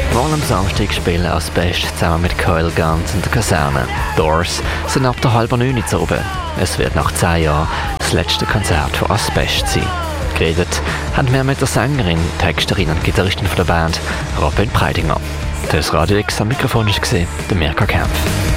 Morgen am Samstag spielen Asbest zusammen mit Coil Guns in der Kaserne. Doors sind ab der 8:30 zu oben. Es wird nach 10 Jahren das letzte Konzert von Asbest sein. Geredet haben wir mit der Sängerin, Texterin und Gitarristin von der Band, Robin Breidinger. Das Radio X am Mikrofon war der Mirka Kempf.